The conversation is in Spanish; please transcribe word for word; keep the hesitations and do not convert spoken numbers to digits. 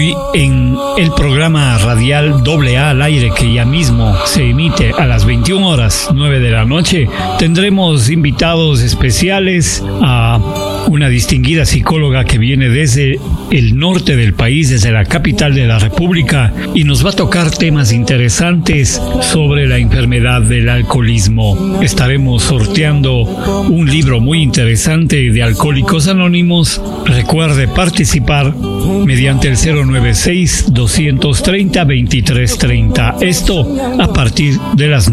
Hoy en el programa radial Doble A al aire, que ya mismo se emite a las veintiuna horas nueve de la noche, tendremos invitados especiales a una distinguida psicóloga que viene desde el norte del país, desde la capital de la República, y nos va a tocar temas interesantes sobre la enfermedad del alcoholismo. Estaremos sorteando un libro muy interesante de Alcohólicos Anónimos. Recuerde participar mediante el cero nueve seis, dos tres cero, dos tres tres cero. Esto a partir de las